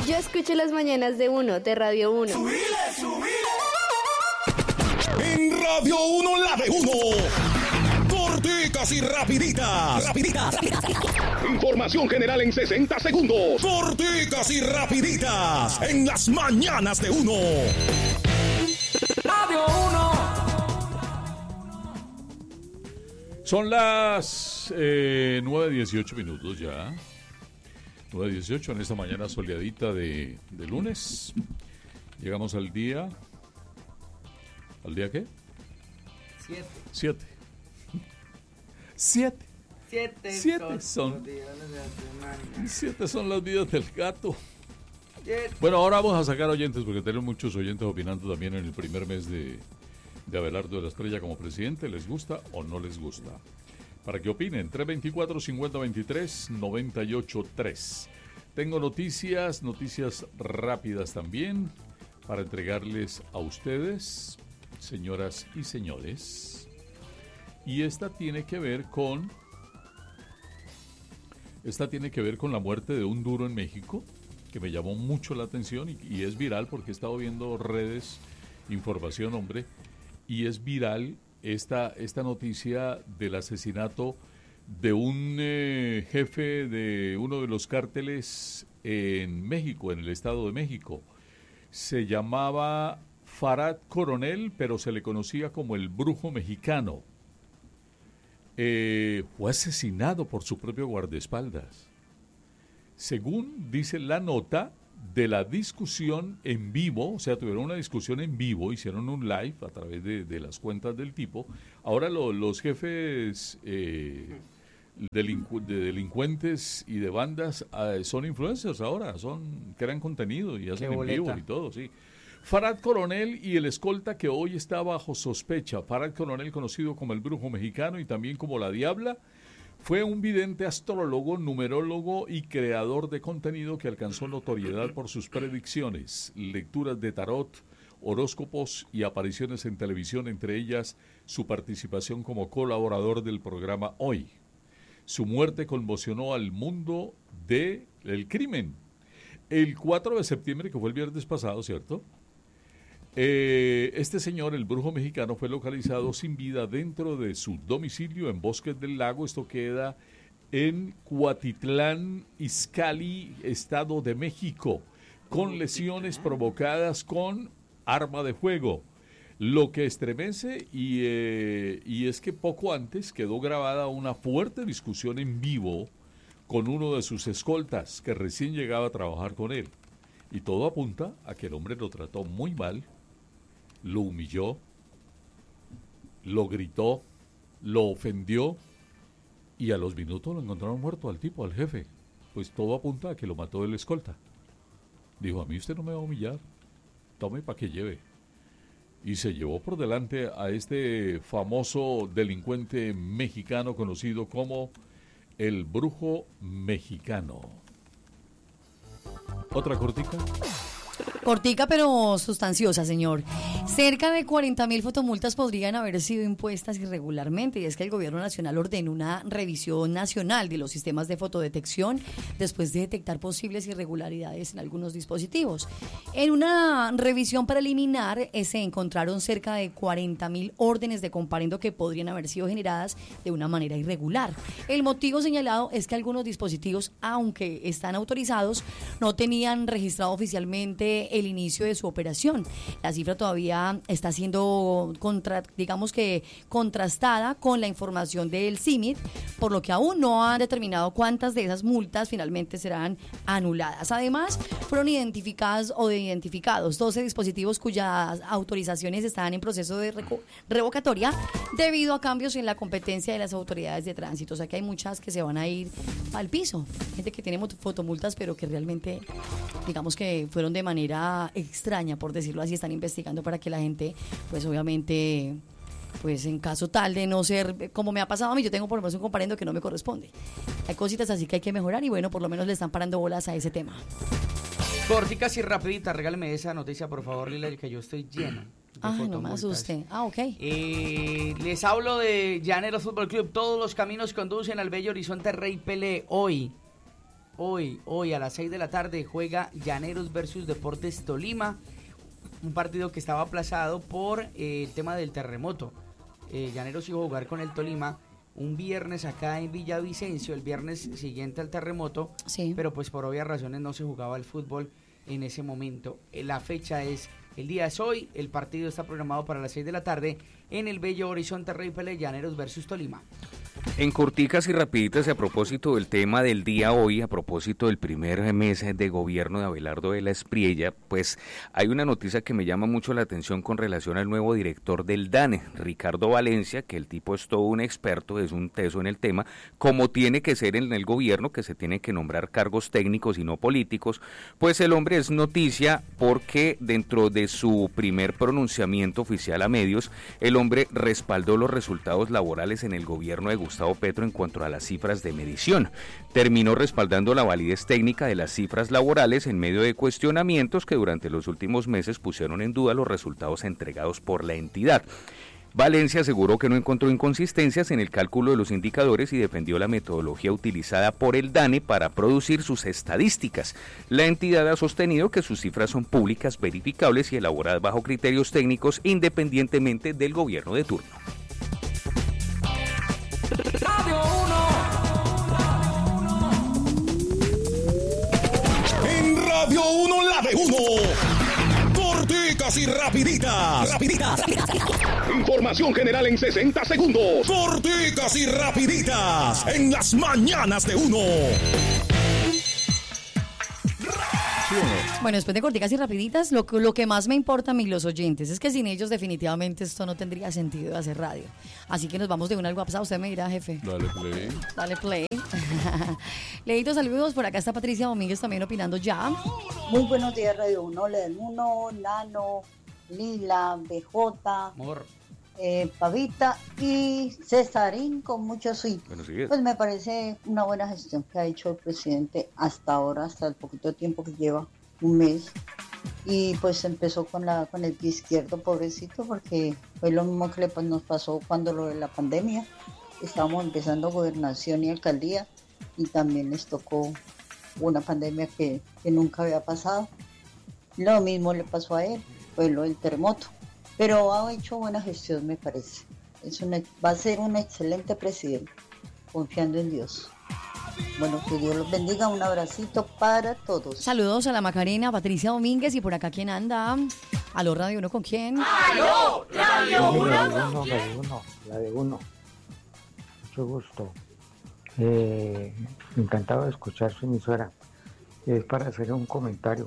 Yo escucho las mañanas de Uno, de Radio Uno. ¡Subile! En Radio Uno, la de Uno. Corticas y rapiditas. Información general en 60 segundos. Corticas y rapiditas. En las mañanas de Uno. Radio Uno. Son las 9:18 minutos ya. 9:18 en esta mañana soleadita de lunes. Llegamos al día. ¿Al día qué? 7. 7 son. 7 son las vidas del gato. Bueno, ahora vamos a sacar oyentes porque tenemos muchos oyentes opinando también en el primer mes de Abelardo de la Estrella como presidente. ¿Les gusta o no les gusta? Para que opinen, 324-5023-983. Tengo noticias rápidas también para entregarles a ustedes, señoras y señores. Y esta tiene que ver con la muerte de un duro en México, que me llamó mucho la atención y es viral porque he estado viendo redes, información, hombre, y es viral esta noticia del asesinato de un jefe de uno de los cárteles en México, en el Estado de México. Se llamaba Farad Coronel, pero se le conocía como el Brujo Mexicano. Fue asesinado por su propio guardaespaldas. Según dice la nota de la discusión en vivo, o sea, tuvieron una discusión en vivo, hicieron un live a través de las cuentas del tipo. Ahora los jefes de delincuentes y de bandas son influencers ahora, crean contenido y hacen en vivo y todo, sí. Farad Coronel y el escolta que hoy está bajo sospecha. Farad Coronel, conocido como el Brujo Mexicano y también como la Diabla, fue un vidente astrólogo, numerólogo y creador de contenido que alcanzó notoriedad por sus predicciones, lecturas de tarot, horóscopos y apariciones en televisión, entre ellas su participación como colaborador del programa Hoy. Su muerte conmocionó al mundo del crimen. El 4 de septiembre, que fue el viernes pasado, ¿cierto? Este señor, el Brujo Mexicano, fue localizado sin vida dentro de su domicilio en Bosques del Lago. Esto queda en Cuatitlán, Izcalli, Estado de México, con lesiones provocadas con arma de fuego. Lo que estremece y es que poco antes quedó grabada una fuerte discusión en vivo con uno de sus escoltas que recién llegaba a trabajar con él. Y todo apunta a que el hombre lo trató muy mal, lo humilló, lo gritó, lo ofendió y a los minutos lo encontraron muerto al tipo, al jefe. Pues todo apunta a que lo mató el escolta. Dijo, a mí usted no me va a humillar, tome para que lleve. Y se llevó por delante a este famoso delincuente mexicano conocido como el Brujo Mexicano. ¿Otra cortica? Cortica pero sustanciosa, señor. Cerca de 40.000 fotomultas podrían haber sido impuestas irregularmente, y es que el gobierno nacional ordenó una revisión nacional de los sistemas de fotodetección después de detectar posibles irregularidades en algunos dispositivos. En una revisión preliminar se encontraron cerca de 40.000 órdenes de comparendo que podrían haber sido generadas de una manera irregular. El motivo señalado es que algunos dispositivos, aunque están autorizados, no tenían registrado oficialmente el inicio de su operación. La cifra todavía está siendo contrastada con la información del CIMIT, por lo que aún no han determinado cuántas de esas multas finalmente serán anuladas. Además, fueron identificados 12 dispositivos cuyas autorizaciones están en proceso de revocatoria debido a cambios en la competencia de las autoridades de tránsito. O sea que hay muchas que se van a ir al piso. Gente que tiene fotomultas, pero que realmente, digamos que fueron de manera extraña, por decirlo así. Están investigando para que la gente, pues obviamente, pues en caso tal de no ser como me ha pasado a mí, yo tengo por lo menos un comparendo que no me corresponde. Hay cositas así que hay que mejorar y bueno, por lo menos le están parando bolas a ese tema. Corticas y rapiditas, regáleme esa noticia por favor, Lila, que yo estoy lleno. Ay, no me asuste. Ok. Les hablo de Llaneros Fútbol Club. Todos los caminos conducen al bello horizonte Rey Pelé. Hoy Hoy a las 6 de la tarde juega Llaneros versus Deportes Tolima, un partido que estaba aplazado por el tema del terremoto. Llaneros iba a jugar con el Tolima un viernes acá en Villavicencio, el viernes siguiente al terremoto, Sí. pero pues por obvias razones no se jugaba el fútbol en ese momento. La fecha es, el día es hoy, el partido está programado para las 6 de la tarde en el Bello Horizonte Rey Pelé, Llaneros versus Tolima. En corticas y rapiditas, y a propósito del tema del día hoy, a propósito del primer mes de gobierno de Abelardo de la Espriella, pues hay una noticia que me llama mucho la atención con relación al nuevo director del DANE, Ricardo Valencia, que el tipo es todo un experto, es un teso en el tema, como tiene que ser en el gobierno, que se tiene que nombrar cargos técnicos y no políticos. Pues el hombre es noticia porque dentro de su primer pronunciamiento oficial a medios, el hombre respaldó los resultados laborales en el gobierno de Gustavo Petro en cuanto a las cifras de medición. Terminó respaldando la validez técnica de las cifras laborales en medio de cuestionamientos que durante los últimos meses pusieron en duda los resultados entregados por la entidad. Valencia aseguró que no encontró inconsistencias en el cálculo de los indicadores y defendió la metodología utilizada por el DANE para producir sus estadísticas. La entidad ha sostenido que sus cifras son públicas, verificables y elaboradas bajo criterios técnicos independientemente del gobierno de turno. En Radio 1, la de 1. Corticas y rapiditas. Información general en 60 segundos. Corticas y rapiditas. En las mañanas de 1. Bueno, después de corticas y rapiditas, lo que más me importa a mí, los oyentes, es que sin ellos definitivamente esto no tendría sentido de hacer radio. Así que nos vamos de una al WhatsApp. Usted me dirá, jefe. Dale play. Dale play. Leídos saludos, por acá está Patricia Domínguez también opinando ya. Muy buenos días, Radio 1, la del 1, Nano, Lila, BJ, Amor. Pavita y Cesarín con mucho swing. Buenos días. Pues me parece una buena gestión que ha hecho el presidente hasta ahora, hasta el poquito tiempo que lleva, un mes. Y pues empezó con el pie izquierdo, pobrecito, porque fue lo mismo que nos pasó cuando lo de la pandemia. Estábamos empezando gobernación y alcaldía y también les tocó una pandemia que nunca había pasado. Lo mismo le pasó a él, fue lo del terremoto. Pero ha hecho buena gestión, me parece. Va a ser un excelente presidente, confiando en Dios. Bueno, que Dios los bendiga. Un abracito para todos. Saludos a la Macarena, Patricia Domínguez y por acá, ¿quién anda? ¿Aló, Radio 1 con quién? ¡Aló, Radio 1 con quién! La de uno. Mucho gusto. Encantado de escuchar su emisora. Es para hacer un comentario.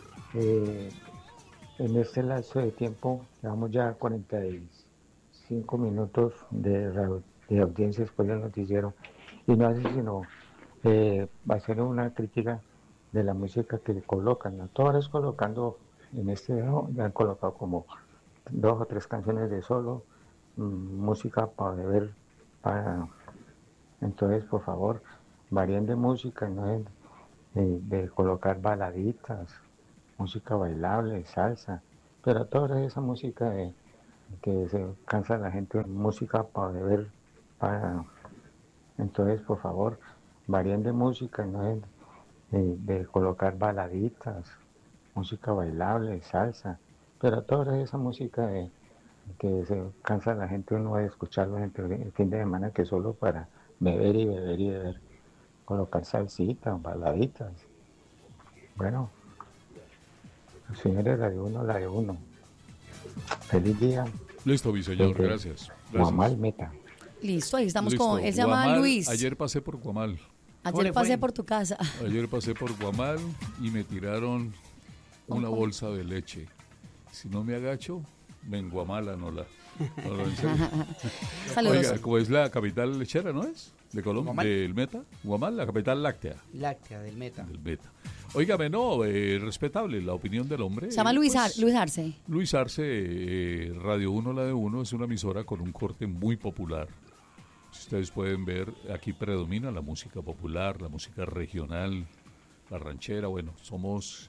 En este lapso de tiempo, llevamos ya 45 minutos de audiencia después del noticiero y no hace sino hacer una crítica de la música que le colocan. ¿No? Todos es colocando en este video, le han colocado como 2 o 3 canciones de solo, música para beber, entonces por favor varíen de música, no de colocar baladitas, música bailable, salsa, pero toda esa música que se cansa la gente, música para beber, entonces por favor varíen de música, no de colocar baladitas, música bailable, salsa, pero toda esa música que se cansa la gente uno de escucharlo el fin de semana, que solo para beber y beber y beber, colocar salsitas, baladitas. Bueno, señores, la de uno. Feliz día. Listo, mi señor, gracias. Guamal Meta. Listo, ahí estamos Listo. con... Él se llama Guamal, Luis. Ayer pasé por Guamal. Ayer pasé por tu casa. Ayer pasé por Guamal y me tiraron una bolsa de leche. Si no me agacho, me enguamalan, no, en serio. Saludos. Oiga, como es la capital lechera, ¿no es? De Colombia, Guamal. del Meta. Guamal, la capital láctea. Láctea del Meta. Del Meta. Óigame, no, respetable la opinión del hombre. Se llama Luis, Pues, Luis Arce. Luis Arce, Radio 1, la de 1, es una emisora con un corte muy popular. Si ustedes pueden ver, aquí predomina la música popular, la música regional, la ranchera. Bueno, somos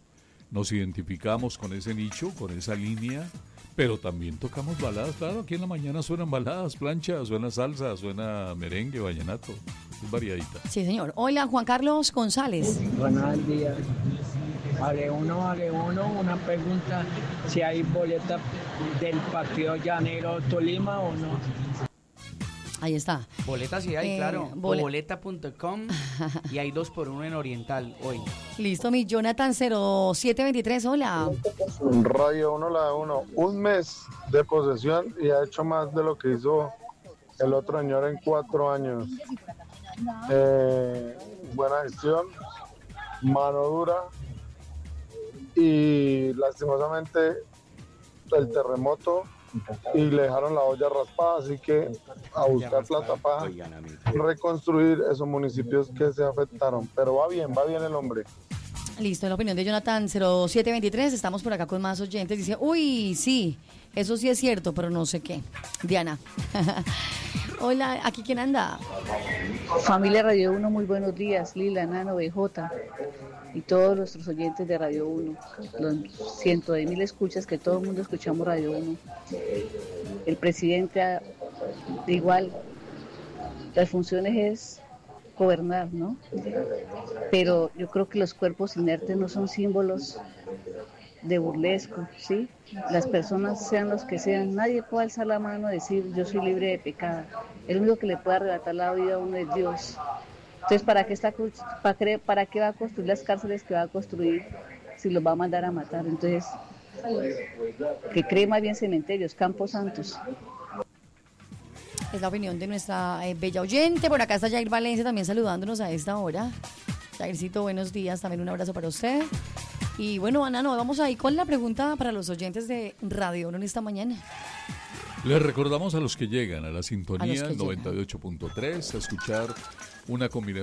nos identificamos con ese nicho, con esa línea, pero también tocamos baladas. Claro, aquí en la mañana suenan baladas, plancha, suena salsa, suena merengue, vallenato, es variadita. Sí, señor. Hola, Juan Carlos González. Buenos días. Vale uno, una pregunta, si hay boleta del partido Llanero Tolima o no. Ahí está. Boletas sí hay, claro. Boleta.com y hay 2x1 en Oriental hoy. Listo, mi Jonathan 0723, hola. Radio 1 la 1, un mes de posesión y ha hecho más de lo que hizo el otro señor en 4 años. Buena gestión, mano dura y lastimosamente el terremoto y le dejaron la olla raspada, así que a buscar plata para reconstruir esos municipios que se afectaron, pero va bien el hombre. Listo, la opinión de Jonathan 0723, estamos por acá con más oyentes, dice, uy, sí, eso sí es cierto, pero no sé qué. Diana. Hola, ¿aquí quién anda? Familia Radio 1, muy buenos días, Lila, Nano, BJ y todos nuestros oyentes de Radio 1, los 100.000 escuchas que todo el mundo escuchamos Radio 1. El presidente, igual, las funciones es gobernar, ¿no? Pero yo creo que los cuerpos inertes no son símbolos de burlesco, ¿sí? Las personas, sean los que sean, nadie puede alzar la mano y decir yo soy libre de pecado. El único que le puede arrebatar la vida a uno es Dios. Entonces, ¿para qué va a construir las cárceles que va a construir si los va a mandar a matar? Entonces, que cree más bien cementerios, campos santos. Es la opinión de nuestra bella oyente. Por acá está Jair Valencia también saludándonos a esta hora. Jaircito, buenos días, también un abrazo para usted. Y bueno, Ana, no, vamos ahí con la pregunta para los oyentes de Radio 1 en esta mañana. Les recordamos a los que llegan a la sintonía 98.3 a escuchar una combinación